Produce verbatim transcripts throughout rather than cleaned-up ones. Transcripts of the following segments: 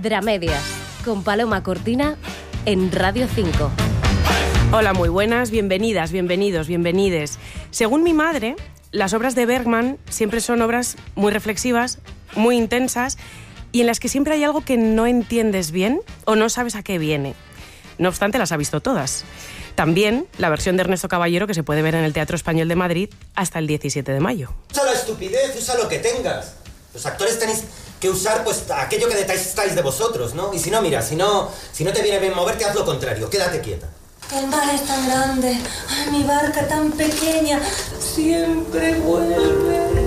Dramedias, con Paloma Cortina en Radio cinco. Hola, muy buenas, bienvenidas, bienvenidos, bienvenides. Según mi madre, las obras de Bergman siempre son obras muy reflexivas, muy intensas y en las que siempre hay algo que no entiendes bien o no sabes a qué viene. No obstante, las ha visto todas. También la versión de Ernesto Caballero, que se puede ver en el Teatro Español de Madrid hasta el diecisiete de mayo. Usa la estupidez, usa lo que tengas. Los actores tenéis que usar pues aquello que detestáis de vosotros, ¿no? Y si no, mira, si no, si no te viene bien moverte, haz lo contrario, quédate quieta. El mar es tan grande, ay, mi barca tan pequeña, siempre vuelve.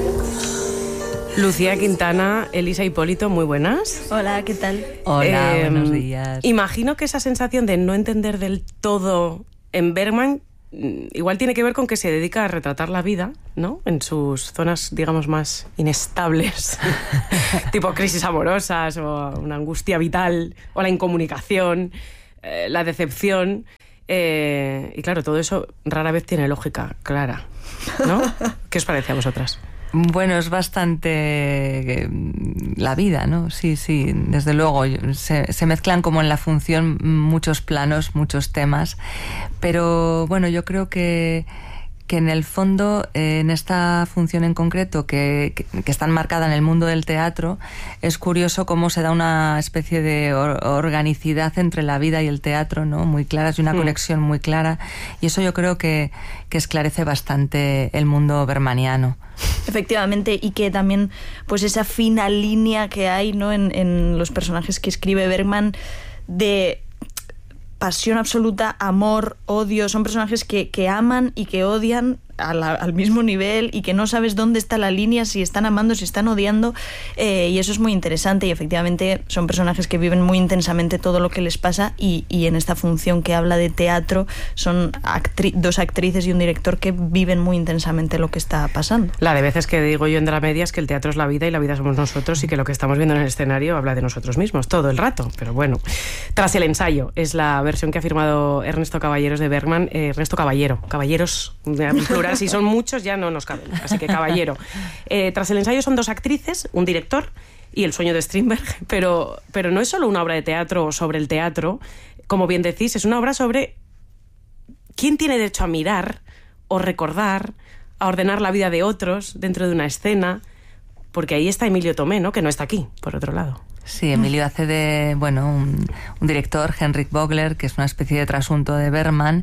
Lucía Quintana, Elisa Hipólito, muy buenas. Hola, ¿qué tal? Hola, eh, buenos días. Imagino que esa sensación de no entender del todo en Bergman igual tiene que ver con que se dedica a retratar la vida, ¿no? En sus zonas, digamos, más inestables, tipo crisis amorosas o una angustia vital o la incomunicación, eh, la decepción. Eh, y claro, todo eso rara vez tiene lógica clara, ¿no? ¿Qué os parece a vosotras? Bueno, es bastante eh, la vida, ¿no? Sí, sí, desde luego. Se, se mezclan como en la función muchos planos, muchos temas. Pero bueno, yo creo que, que en el fondo, eh, en esta función en concreto, que, que, que está enmarcada en el mundo del teatro, es curioso cómo se da una especie de or, organicidad entre la vida y el teatro, ¿no? Muy claras y una mm. conexión muy clara. Y eso yo creo que, que esclarece bastante el mundo bergmaniano. Efectivamente, y que también pues esa fina línea que hay, ¿no? en, en los personajes que escribe Bergman de pasión absoluta, amor, odio. Son personajes que, que aman y que odian a la, al mismo nivel y que no sabes dónde está la línea, si están amando, si están odiando, eh, y eso es muy interesante. Y efectivamente son personajes que viven muy intensamente todo lo que les pasa y, y en esta función que habla de teatro son actri- dos actrices y un director que viven muy intensamente lo que está pasando. La de veces que digo yo en Dramedias que el teatro es la vida y la vida somos nosotros y que lo que estamos viendo en el escenario habla de nosotros mismos todo el rato, pero bueno. Tras el ensayo es la versión que ha firmado Ernesto Caballeros de Bergman. eh, Ernesto Caballero, Caballeros en plural, si son muchos ya no nos caben, así que Caballero. Eh, tras el ensayo son dos actrices, un director y El sueño de Strindberg, pero, pero no es solo una obra de teatro sobre el teatro, como bien decís, es una obra sobre quién tiene derecho a mirar o recordar, a ordenar la vida de otros dentro de una escena, porque ahí está Emilio Tomé, ¿no? Que no está aquí, por otro lado. Sí, Emilio hace de, bueno, un, un director, Henrik Vogler, que es una especie de trasunto de Bergman,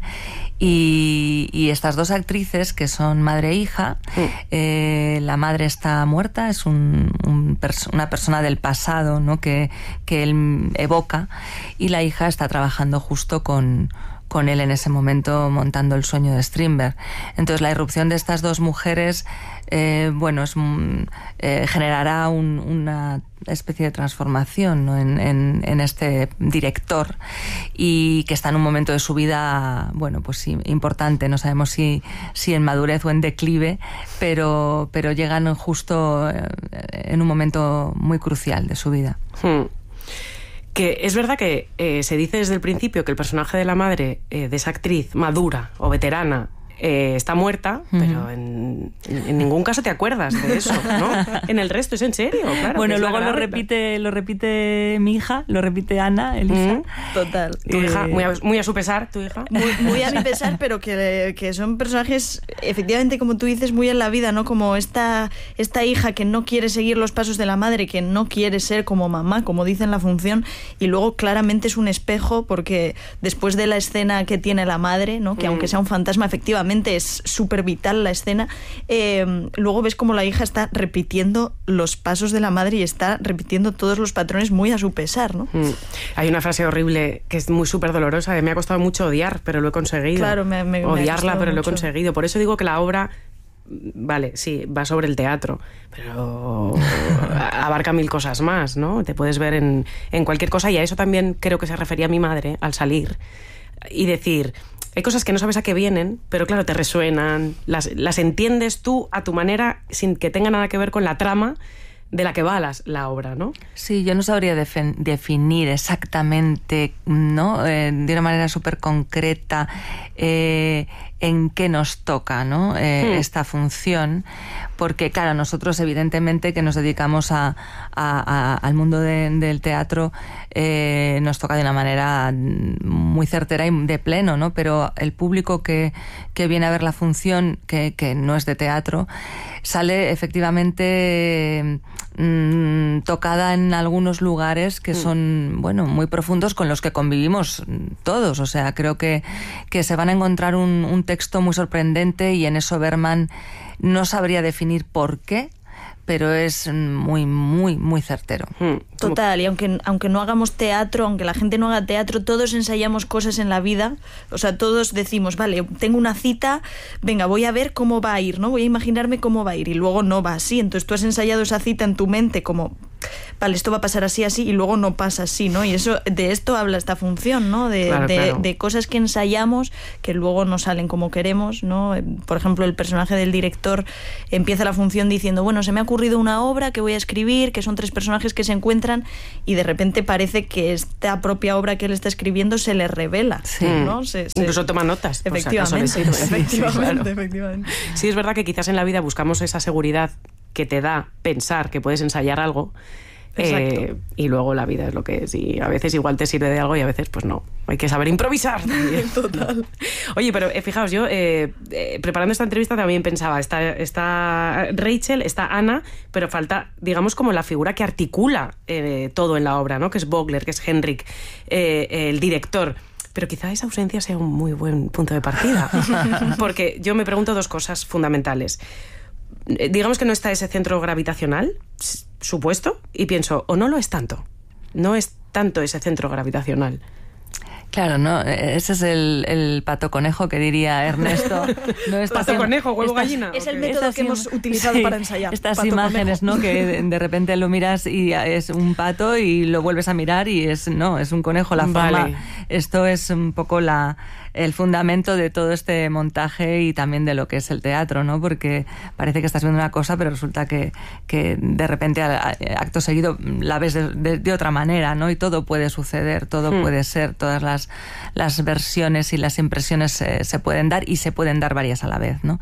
y, y estas dos actrices, que son madre e hija, mm. eh, la madre está muerta, es un, un pers- una persona del pasado, ¿no? que, que él evoca, y la hija está trabajando justo con... con él en ese momento montando El sueño de Strindberg. Entonces la irrupción de estas dos mujeres eh, bueno, es, eh, generará un, una especie de transformación, ¿no? en, en, en este director, y que está en un momento de su vida, bueno, pues sí, importante. No sabemos si, si en madurez o en declive, pero, pero llegan justo en un momento muy crucial de su vida. Hmm. Que es verdad que eh, se dice desde el principio que el personaje de la madre eh, de esa actriz madura o veterana eh, está muerta, uh-huh. pero en, en, en ningún caso te acuerdas de eso, ¿no? En el resto es en serio, claro. Bueno, luego lo repite, lo repite mi hija, lo repite Ana, Elisa. Uh-huh. Total. Tu eh... hija, muy a, muy a su pesar, tu hija. Muy, muy a mi pesar, pero que, que son personajes, efectivamente, como tú dices, muy en la vida, ¿no? Como esta, esta hija que no quiere seguir los pasos de la madre, que no quiere ser como mamá, como dice en la función, y luego claramente es un espejo, porque después de la escena que tiene la madre, ¿no? Que mm. aunque sea un fantasma, efectivamente es súper vital la escena, eh, luego ves como la hija está repitiendo los pasos de la madre y está repitiendo todos los patrones muy a su pesar, ¿no? Mm. Hay una frase horrible que es muy súper dolorosa, que me ha costado mucho odiar, pero lo he conseguido. Claro, me, me, odiarla, me pero mucho. Lo he conseguido. Por eso digo que la obra, vale, sí, va sobre el teatro, pero abarca mil cosas más, ¿no? Te puedes ver en, en cualquier cosa, y a eso también creo que se refería mi madre al salir y decir... Hay cosas que no sabes a qué vienen, pero claro, te resuenan, las, las entiendes tú a tu manera sin que tenga nada que ver con la trama, de la que va las, la obra, ¿no? Sí, yo no sabría defen- definir exactamente, ¿no? Eh, de una manera súper concreta eh, en qué nos toca, ¿no? Eh, hmm. esta función, porque claro, nosotros evidentemente que nos dedicamos a, a, a, al mundo de, del teatro eh, nos toca de una manera muy certera y de pleno, ¿no? Pero el público que, que viene a ver la función, que, que no es de teatro, sale efectivamente mmm, tocada en algunos lugares que son, bueno, muy profundos con los que convivimos todos. O sea, creo que, que se van a encontrar un, un texto muy sorprendente y en eso Bergman no sabría definir por qué, pero es muy, muy, muy certero. Total, y aunque, aunque no hagamos teatro, aunque la gente no haga teatro, todos ensayamos cosas en la vida. O sea, todos decimos, vale, tengo una cita, venga, voy a ver cómo va a ir, ¿no? Voy a imaginarme cómo va a ir, y luego no va así. Entonces tú has ensayado esa cita en tu mente como, vale, esto va a pasar así, así, y luego no pasa así, ¿no? Y eso, de esto habla esta función, ¿no? De, claro, de, claro. de cosas que ensayamos que luego no salen como queremos, ¿no? Por ejemplo, el personaje del director empieza la función diciendo, bueno, se me ha ocurrido una obra que voy a escribir, que son tres personajes que se encuentran, y de repente parece que esta propia obra que él está escribiendo se le revela, sí. ¿no? Se, se... Incluso toma notas. Efectivamente, si acaso, efectivamente, sí, claro. efectivamente. Sí, es verdad que quizás en la vida buscamos esa seguridad que te da pensar que puedes ensayar algo. Eh, y luego la vida es lo que es, y a veces igual te sirve de algo y a veces pues no, hay que saber improvisar también. Total. Oye, pero eh, fijaos, yo eh, eh, preparando esta entrevista también pensaba, está, está Rachel, está Anna, pero falta, digamos, como la figura que articula eh, todo en la obra, ¿no? Que es Vogler, que es Henrik, eh, el director. Pero quizá esa ausencia sea un muy buen punto de partida, porque yo me pregunto dos cosas fundamentales. Digamos que no está ese centro gravitacional supuesto, y pienso, o no lo es tanto, no es tanto ese centro gravitacional. Claro, ¿no? Ese es el, el pato conejo que diría Ernesto. No está pato siendo, conejo, huevo estás, gallina. Es el okay. método que siendo, hemos utilizado sí, para ensayar. Estas pato imágenes, conejo. ¿no? Que de, de repente lo miras y es un pato y lo vuelves a mirar y es, no, es un conejo. La forma, vale. Esto es un poco la, el fundamento de todo este montaje y también de lo que es el teatro, ¿no? Porque parece que estás viendo una cosa, pero resulta que, que de repente acto seguido la ves de, de, de otra manera, ¿no? Y todo puede suceder, todo hmm. puede ser, todas las, las versiones y las impresiones se, se pueden dar, y se pueden dar varias a la vez, ¿no?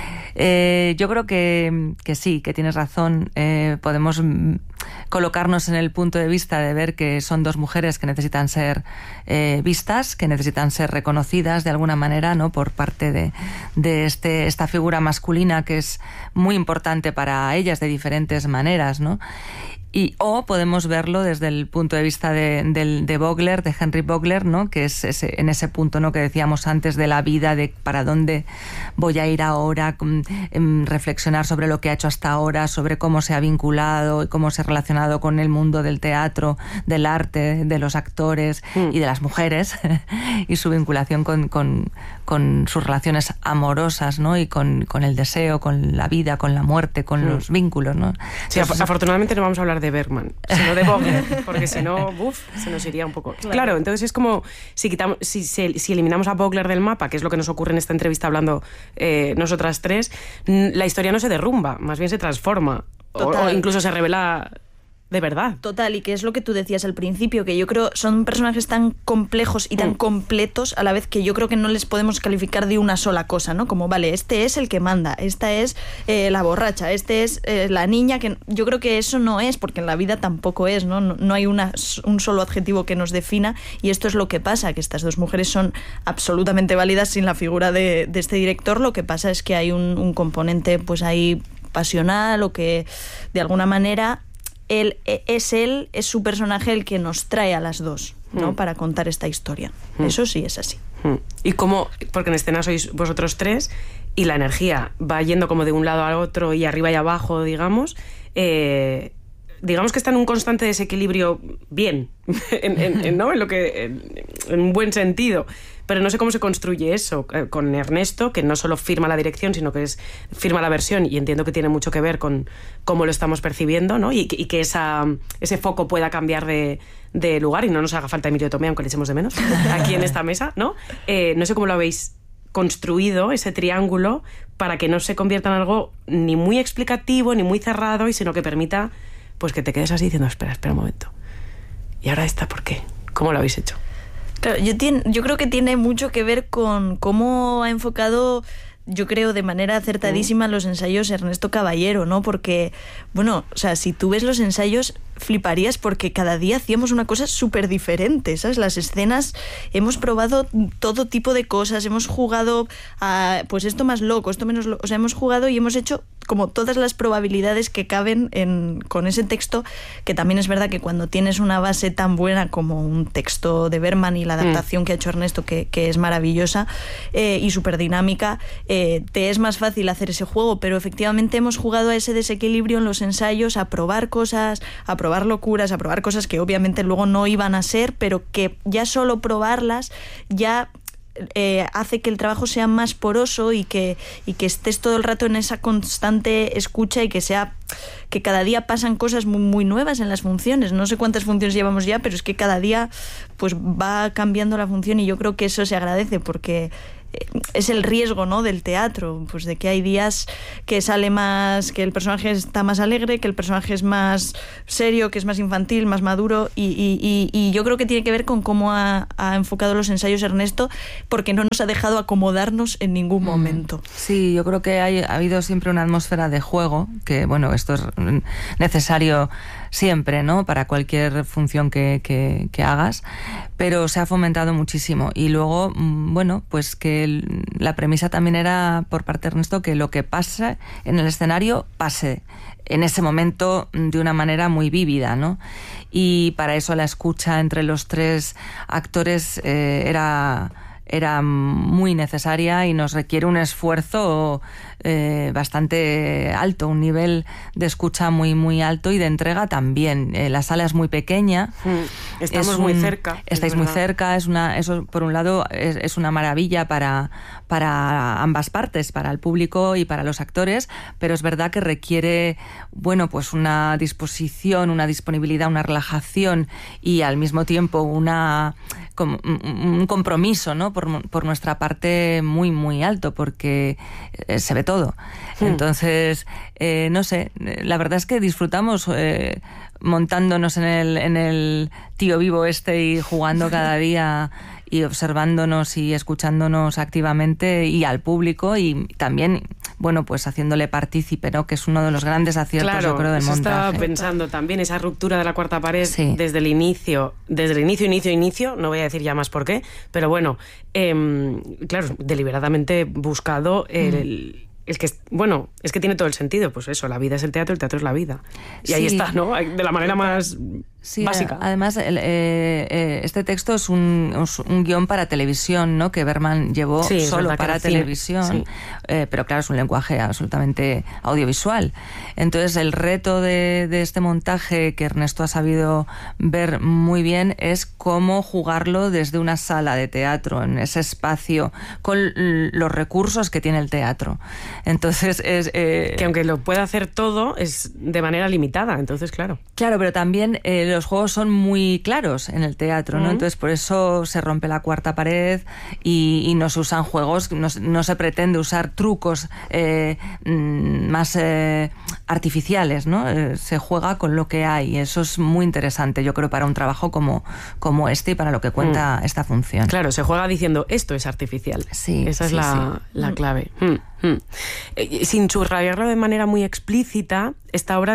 Eh, yo creo que, que sí, que tienes razón. Eh, podemos colocarnos en el punto de vista de ver que son dos mujeres que necesitan ser eh, vistas, que necesitan ser reconocidas de alguna manera, ¿no? Por parte de, de este, esta figura masculina que es muy importante para ellas de diferentes maneras, ¿no? Y, o podemos verlo desde el punto de vista de, de, de Vogler, de Henrik Vogler, ¿no? Que es ese, en ese punto, ¿no? Que decíamos antes de la vida, de para dónde voy a ir ahora, reflexionar sobre lo que ha hecho hasta ahora, sobre cómo se ha vinculado y cómo se ha relacionado con el mundo del teatro, del arte, de los actores mm. y de las mujeres, y su vinculación con, con, con sus relaciones amorosas, ¿no? Y con, con el deseo, con la vida, con la muerte, con mm. los vínculos, ¿no? Sí, Entonces, afortunadamente no vamos a hablar de Bergman, sino de Vogler, porque si no, uf, se nos iría un poco. Claro, claro, entonces es como si quitamos, si, si, si eliminamos a Vogler del mapa, que es lo que nos ocurre en esta entrevista hablando eh, nosotras tres, la historia no se derrumba, más bien se transforma, o, o incluso se revela de verdad. Total, y que es lo que tú decías al principio, que yo creo son personajes tan complejos y tan mm. completos a la vez, que yo creo que no les podemos calificar de una sola cosa, ¿no? Como, vale, este es el que manda, esta es eh, la borracha, este es eh, la niña, que yo creo que eso no es, porque en la vida tampoco es, ¿no? No, no hay una, un solo adjetivo que nos defina, y esto es lo que pasa, que estas dos mujeres son absolutamente válidas sin la figura de, de este director. Lo que pasa es que hay un, un componente, pues ahí pasional, o que de alguna manera Él, es él, es su personaje el que nos trae a las dos, ¿no? Mm. Para contar esta historia. Mm. Eso sí es así. Mm. Y cómo, porque en escena sois vosotros tres y la energía va yendo como de un lado al otro y arriba y abajo, digamos, eh, digamos que está en un constante desequilibrio bien, en, en, en, ¿no? En lo que, en, en un buen sentido. Pero no sé cómo se construye eso eh, con Ernesto, que no solo firma la dirección, sino que es, firma la versión, y entiendo que tiene mucho que ver con cómo lo estamos percibiendo, ¿no? Y, y que esa, ese foco pueda cambiar de, de lugar y no nos haga falta Emilio Tomé, aunque le echemos de menos, aquí en esta mesa, ¿no? Eh, no sé cómo lo habéis construido, ese triángulo, para que no se convierta en algo ni muy explicativo, ni muy cerrado, y sino que permita pues que te quedes así diciendo, espera, espera un momento. ¿Y ahora esta por qué? ¿Cómo lo habéis hecho? Claro, yo, tiene, yo creo que tiene mucho que ver con cómo ha enfocado, yo creo, de manera acertadísima los ensayos Ernesto Caballero, ¿no? Porque, bueno, o sea, si tú ves los ensayos, fliparías porque cada día hacíamos una cosa súper diferente, ¿sabes? Las escenas, hemos probado todo tipo de cosas, hemos jugado a, pues esto más loco, esto menos loco, o sea, hemos jugado y hemos hecho como todas las probabilidades que caben en, con ese texto, que también es verdad que cuando tienes una base tan buena como un texto de Bergman y la adaptación mm. que ha hecho Ernesto, que, que es maravillosa eh, y súper dinámica, eh, te es más fácil hacer ese juego, pero efectivamente hemos jugado a ese desequilibrio en los ensayos, a probar cosas, a probar locuras, a probar cosas que obviamente luego no iban a ser, pero que ya solo probarlas ya Eh, hace que el trabajo sea más poroso y que, y que estés todo el rato en esa constante escucha y que sea que cada día pasan cosas muy, muy nuevas en las funciones. No sé cuántas funciones llevamos ya, pero es que cada día pues va cambiando la función y yo creo que eso se agradece porque es el riesgo, ¿no?, del teatro, pues de que hay días que sale más, que el personaje está más alegre, que el personaje es más serio, que es más infantil, más maduro y, y, y yo creo que tiene que ver con cómo ha, ha enfocado los ensayos Ernesto, porque no nos ha dejado acomodarnos en ningún momento. Sí, yo creo que hay, ha habido siempre una atmósfera de juego, que bueno, esto es necesario siempre, ¿no?, para cualquier función que, que, que hagas, pero se ha fomentado muchísimo y luego, bueno, pues que el, la premisa también era por parte de Ernesto que lo que pase en el escenario pase en ese momento de una manera muy vívida, ¿no? Y para eso la escucha entre los tres actores eh, era era muy necesaria y nos requiere un esfuerzo eh, bastante alto, un nivel de escucha muy muy alto y de entrega también. Eh, la sala es muy pequeña. Mm, estamos es un, muy cerca. Estáis muy cerca, es una, eso por un lado es, es una maravilla para, para ambas partes, para el público y para los actores, pero es verdad que requiere, bueno, pues una disposición, una disponibilidad, una relajación y al mismo tiempo una un compromiso, ¿no?, por, por nuestra parte muy muy alto, porque eh, se ve todo. Hmm. Entonces, eh, no sé, la verdad es que disfrutamos eh, montándonos en el, en el tío vivo este y jugando cada día y observándonos y escuchándonos activamente y al público y también, bueno, pues haciéndole partícipe, ¿no?, que es uno de los grandes aciertos, claro, yo creo, del eso montaje. Estaba pensando también, esa ruptura de la cuarta pared sí. desde el inicio, desde el inicio, inicio, inicio, no voy a decir ya más por qué, pero bueno, eh, claro, deliberadamente buscado el... Mm. Es que, bueno, es que tiene todo el sentido, pues eso, la vida es el teatro, el teatro es la vida. Y sí. ahí está, ¿no? De la manera más sí, básica. Además, el, eh, eh, este texto es un, un guión para televisión, ¿no?, que Bergman llevó sí, solo para televisión, sí. eh, pero claro, es un lenguaje absolutamente audiovisual. Entonces, el reto de, de este montaje que Ernesto ha sabido ver muy bien es cómo jugarlo desde una sala de teatro, en ese espacio, con los recursos que tiene el teatro. Entonces es eh... que aunque lo pueda hacer todo es de manera limitada, entonces claro claro pero también eh, los juegos son muy claros en el teatro, ¿no? Uh-huh. Entonces por eso se rompe la cuarta pared y, y no se usan juegos, no, no se pretende usar trucos eh, más eh, artificiales, ¿no? Eh, se juega con lo que hay, eso es muy interesante, yo creo, para un trabajo como, como este y para lo que cuenta uh-huh. esta función. Claro, se juega diciendo esto es artificial, sí, esa sí, es la, sí. la clave. Hmm. Hmm. Eh, sin subrayarlo de manera muy explícita, esta obra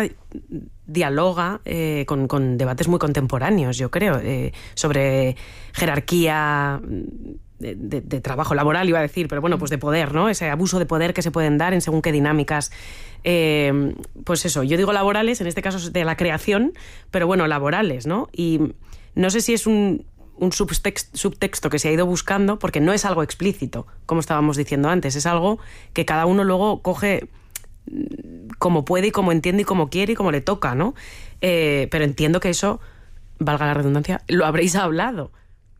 dialoga eh, con, con debates muy contemporáneos, yo creo, eh, sobre jerarquía de, de, de trabajo laboral, iba a decir, pero bueno, pues de poder, ¿no? Ese abuso de poder que se pueden dar en según qué dinámicas. Eh, pues eso, yo digo laborales, en este caso de la creación, pero bueno, laborales, ¿no? Y no sé si es un... un subtexto, subtexto que se ha ido buscando, porque no es algo explícito, como estábamos diciendo antes, es algo que cada uno luego coge como puede y como entiende y como quiere y como le toca, ¿no? Eh, pero entiendo que eso, valga la redundancia, lo habréis hablado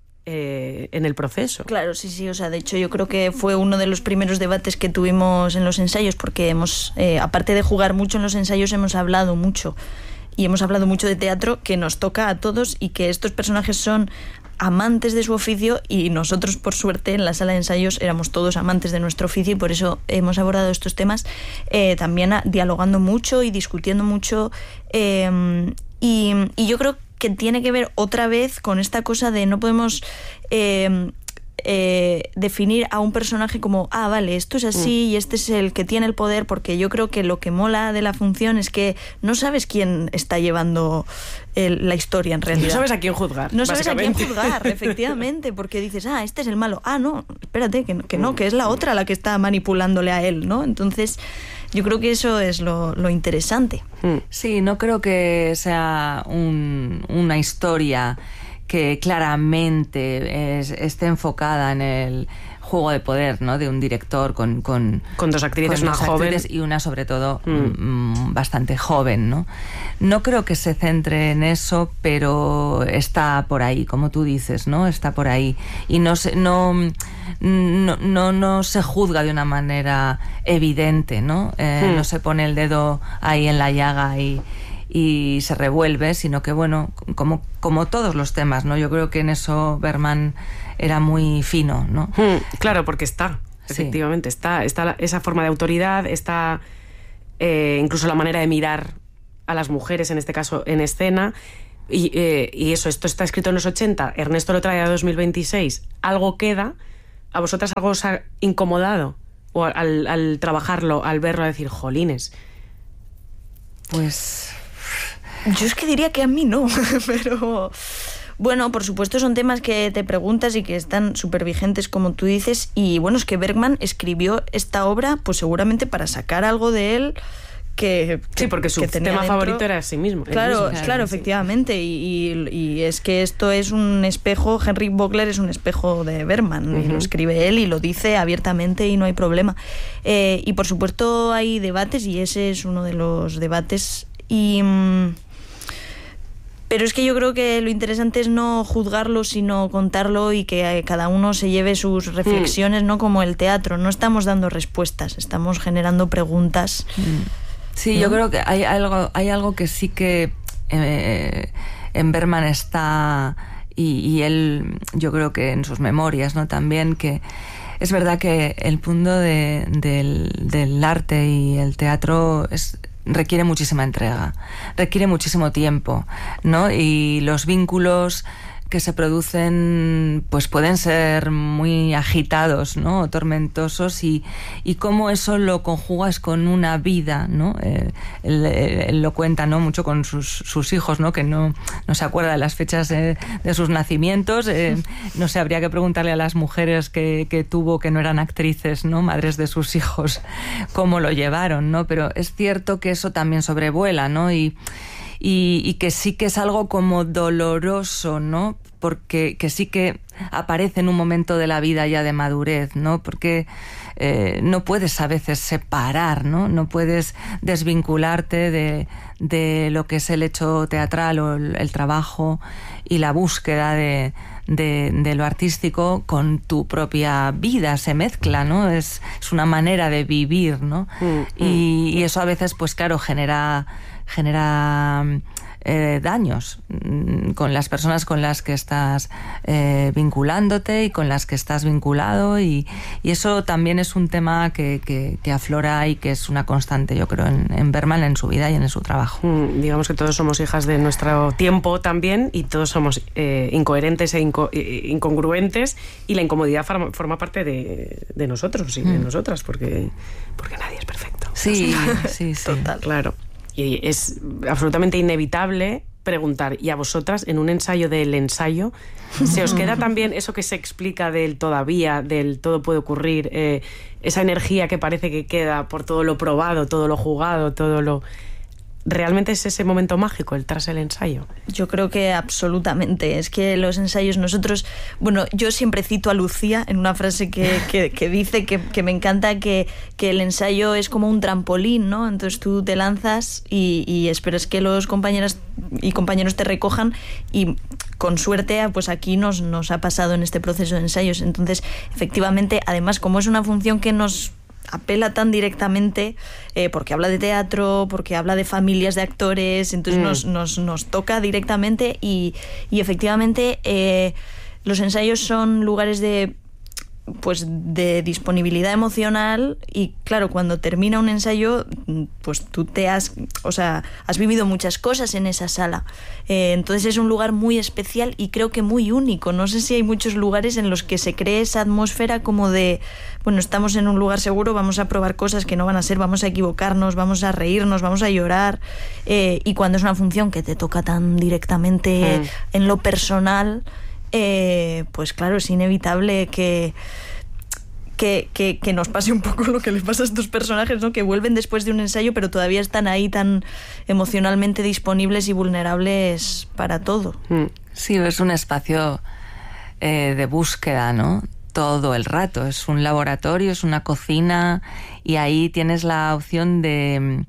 eh, en el proceso. Claro, sí, sí, o sea, de hecho yo creo que fue uno de los primeros debates que tuvimos en los ensayos, porque hemos, eh, aparte de jugar mucho en los ensayos, hemos hablado mucho. Y hemos hablado mucho de teatro, que nos toca a todos y que estos personajes son amantes de su oficio, y nosotros, por suerte, en la sala de ensayos éramos todos amantes de nuestro oficio, y por eso hemos abordado estos temas eh, también a, dialogando mucho y discutiendo mucho, eh, y, y yo creo que tiene que ver otra vez con esta cosa de no podemos eh, eh, definir a un personaje como, ah, vale, esto es así mm. y este es el que tiene el poder, porque yo creo que lo que mola de la función es que no sabes quién está llevando el, la historia en realidad. No sabes a quién juzgar. No sabes a quién juzgar, efectivamente, porque dices, ah, este es el malo. Ah, no, espérate, que, que no, que es la otra la que está manipulándole a él, ¿no? Entonces, yo creo que eso es lo, lo interesante. Sí, no creo que sea un, una historia que claramente es, esté enfocada en el juego de poder, ¿no? De un director con con, con dos actrices, con una dos joven actrices y una sobre todo mm. m, bastante joven, ¿no? No creo que se centre en eso, pero está por ahí, como tú dices, ¿no? Está por ahí y no se no no no, no se juzga de una manera evidente, ¿no? Eh, mm. No se pone el dedo ahí en la llaga y y se revuelve, sino que, bueno, como, como todos los temas, ¿no? Yo creo que en eso Bergman era muy fino, ¿no? Hmm, claro, porque está, efectivamente, sí. está, está la, esa forma de autoridad, está eh, incluso la manera de mirar a las mujeres, en este caso, en escena, y, eh, y eso, esto está escrito en los ochenta, Ernesto lo trae a dos mil veintiséis, algo queda, ¿a vosotras algo os ha incomodado? O al, al trabajarlo, al verlo, a decir, jolines. Pues yo es que diría que a mí no, pero bueno, por supuesto son temas que te preguntas y que están súper vigentes, como tú dices, y bueno, es que Bergman escribió esta obra pues seguramente para sacar algo de él que, que sí, porque su que tema dentro. favorito era sí mismo. Claro, mismo. claro, claro, efectivamente, y, y, y es que esto es un espejo, Henrik Vogler es un espejo de Bergman, uh-huh. y lo escribe él y lo dice abiertamente y no hay problema. Eh, y por supuesto hay debates y ese es uno de los debates y... Mmm, pero es que yo creo que lo interesante es no juzgarlo, sino contarlo y que cada uno se lleve sus reflexiones, mm. no como el teatro. No estamos dando respuestas, estamos generando preguntas. Mm. Sí, ¿no? Yo creo que hay algo, hay algo que sí que eh, en Bergman está, y, y él, yo creo que en sus memorias, ¿no? También, que es verdad que el punto de, del, del arte y el teatro es... requiere muchísima entrega, requiere muchísimo tiempo, ¿no? Y los vínculos que se producen pues pueden ser muy agitados, ¿no? O tormentosos, y, y cómo eso lo conjugas con una vida, ¿no? Eh, él, él lo cuenta, ¿no? Mucho con sus, sus hijos, ¿no? Que no, no se acuerda de las fechas de, de sus nacimientos, eh, no sé, habría que preguntarle a las mujeres que, que tuvo, que no eran actrices, ¿no? Madres de sus hijos, cómo lo llevaron, ¿no? Pero es cierto que eso también sobrevuela, ¿no? Y Y, y que sí que es algo como doloroso, ¿no? Porque que sí que aparece en un momento de la vida ya de madurez, ¿no? Porque eh, no puedes a veces separar, ¿no? No puedes desvincularte de, de lo que es el hecho teatral o el, el trabajo y la búsqueda de, de, de lo artístico con tu propia vida, se mezcla, ¿no? Es, es una manera de vivir, ¿no? Mm, y, mm. y eso a veces, pues claro, genera... genera eh, daños con las personas con las que estás eh, vinculándote y con las que estás vinculado, y, y eso también es un tema que, que, que aflora y que es una constante, yo creo, en, en Bergman, en su vida y en su trabajo. Mm, digamos que todos somos hijas de nuestro tiempo también, y todos somos eh, incoherentes e inco incongruentes, y la incomodidad forma, forma parte de, de nosotros y mm. de nosotras, porque, porque nadie es perfecto. Sí, sí, sí. Total, claro. Y es absolutamente inevitable preguntar, ¿y a vosotras en un ensayo del ensayo se os queda también eso que se explica del todavía, del todo puede ocurrir, eh, esa energía que parece que queda por todo lo probado, todo lo jugado, todo lo... ¿Realmente es ese momento mágico, el tras el ensayo? Yo creo que absolutamente. Es que los ensayos nosotros... Bueno, yo siempre cito a Lucía en una frase que, que, que dice que, que me encanta, que, que el ensayo es como un trampolín, ¿no? Entonces tú te lanzas y, y esperas que los compañeras y compañeros te recojan, y con suerte pues aquí nos, nos ha pasado en este proceso de ensayos. Entonces, efectivamente, además, como es una función que nos apela tan directamente, eh, porque habla de teatro, porque habla de familias de actores, entonces mm. nos, nos, nos toca directamente, y, y efectivamente eh, los ensayos son lugares de pues de disponibilidad emocional y claro, cuando termina un ensayo pues tú te has, o sea, has vivido muchas cosas en esa sala, eh, entonces es un lugar muy especial y creo que muy único. No sé si hay muchos lugares en los que se cree esa atmósfera como de, bueno, estamos en un lugar seguro, vamos a probar cosas que no van a ser, vamos a equivocarnos, vamos a reírnos, vamos a llorar, eh, y cuando es una función que te toca tan directamente mm. en lo personal, Eh, pues claro, es inevitable que, que, que, que nos pase un poco lo que les pasa a estos personajes, ¿no? Que vuelven después de un ensayo pero todavía están ahí tan emocionalmente disponibles y vulnerables para todo. Sí, es un espacio eh, de búsqueda, ¿no? Todo el rato, es un laboratorio, es una cocina y ahí tienes la opción de...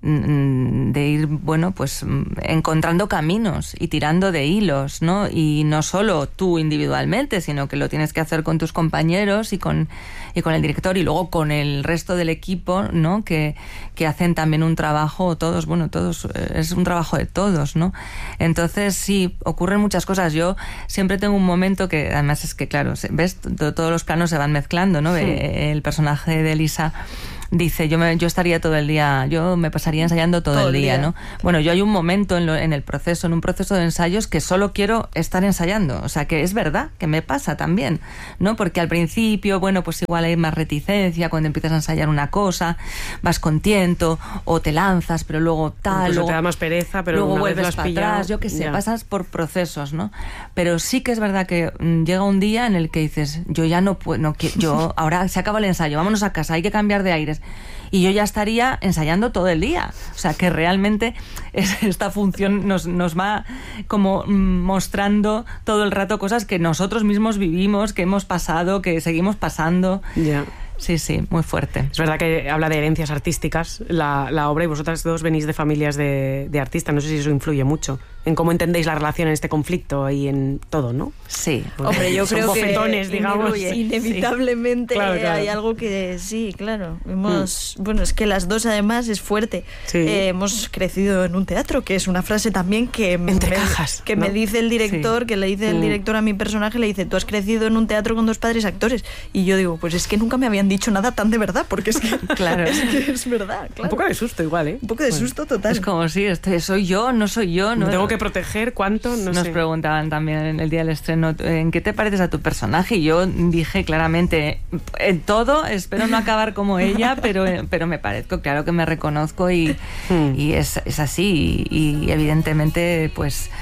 de ir, bueno, pues encontrando caminos y tirando de hilos, ¿no? Y no solo tú individualmente, sino que lo tienes que hacer con tus compañeros y con, y con el director y luego con el resto del equipo, ¿no? Que, que hacen también un trabajo, todos, bueno, todos, es un trabajo de todos, ¿no? Entonces, sí, ocurren muchas cosas. Yo siempre tengo un momento que, además es que, claro, ves, todos los planos se van mezclando, ¿no? Sí. El personaje de Elisa dice, yo me, yo estaría todo el día, yo me pasaría ensayando todo, todo el día, día, ¿no? Bueno, yo hay un momento en, lo, en el proceso, en un proceso de ensayos que solo quiero estar ensayando, o sea, que es verdad, que me pasa también, ¿no? Porque al principio, bueno, pues igual hay más reticencia cuando empiezas a ensayar una cosa, vas con tiento o te lanzas, pero luego tal, luego te da más pereza, pero luego una vuelves vez lo has para pillado, atrás, yo qué sé, ya. pasas por procesos, ¿no? Pero sí que es verdad que mm, llega un día en el que dices, yo ya no puedo, no, yo ahora se acaba el ensayo, vámonos a casa, hay que cambiar de aires. Y yo ya estaría ensayando todo el día. O sea, que realmente es, esta función nos, nos va como mostrando todo el rato cosas que nosotros mismos vivimos, que hemos pasado, que seguimos pasando. Ya. Yeah. Sí, sí, muy fuerte. Es verdad que habla de herencias artísticas la, la obra y vosotras dos venís de familias de, de artistas. No sé si eso influye mucho en cómo entendéis la relación en este conflicto y en todo, ¿no? Sí. Porque hombre, yo creo que digamos. inevitablemente sí. claro, claro. hay algo que sí, claro. Hemos, mm. Bueno, es que las dos además es fuerte. Sí. Eh, hemos crecido en un teatro, que es una frase también que, Entre me, cajas, que ¿no? me dice el director, sí. que le dice el director a mi personaje, le dice, tú has crecido en un teatro con dos padres actores. Y yo digo, pues es que nunca me habían dicho nada tan de verdad, porque es que, claro. es, que es verdad. Claro. Un poco de susto igual, ¿eh? Un poco de bueno. susto total. Es como si este, soy yo, no soy yo. No me tengo que proteger, ¿cuánto? No Nos sé. preguntaban también en el día del estreno, ¿en qué te pareces a tu personaje? Y yo dije claramente, en todo, espero no acabar como ella, pero, pero me parezco, claro que me reconozco y, hmm. y es, es así. Y, y evidentemente, pues...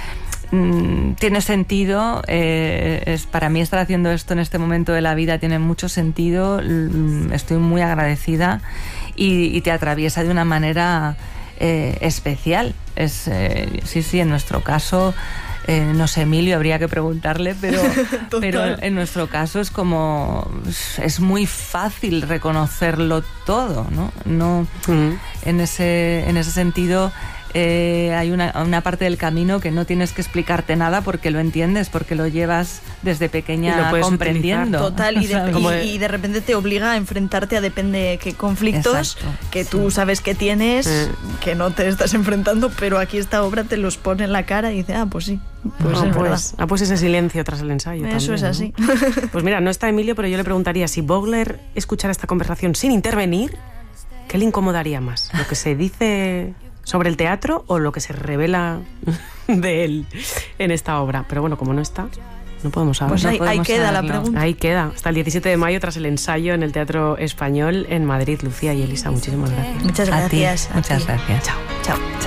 tiene sentido, eh, es, para mí estar haciendo esto en este momento de la vida tiene mucho sentido, estoy muy agradecida y, y te atraviesa de una manera eh, especial. Es, eh, sí, sí, en nuestro caso, eh, no sé, Emilio, habría que preguntarle, pero, pero en nuestro caso es como, es muy fácil reconocerlo todo, ¿no? No, mm. en ese, en ese sentido... Eh, hay una, una parte del camino que no tienes que explicarte nada porque lo entiendes, porque lo llevas desde pequeña comprendiendo. Utilizar. Total, y de, y, de... y de repente te obliga a enfrentarte a depende de qué conflictos. Exacto, que sí. Tú sabes que tienes, sí. que no te estás enfrentando, pero aquí esta obra te los pone en la cara y dice, ah, pues sí. Pues, no, pues, ah, pues ese silencio tras el ensayo. Eso también, es así. ¿no? Pues mira, no está Emilio, pero yo le preguntaría si Vogler escuchara esta conversación sin intervenir, ¿qué le incomodaría más? ¿Lo que se dice sobre el teatro o lo que se revela de él en esta obra? Pero bueno, como no está, no podemos saber. Pues ahí, no podemos ahí queda saberlo. la pregunta. Ahí queda, hasta el diecisiete de mayo tras el ensayo en el Teatro Español en Madrid. Lucía y Elisa, muchísimas gracias. Muchas gracias. A ti. Muchas gracias. Chao. Chao.